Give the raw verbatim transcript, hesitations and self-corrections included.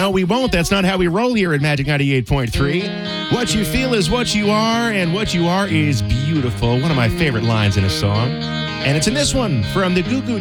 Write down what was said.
No, we won't. That's not how we roll here at Magic ninety-eight point three. What you feel is what you are, and what you are is beautiful. One of my favorite lines in a song. And it's in this one from the Goo Goo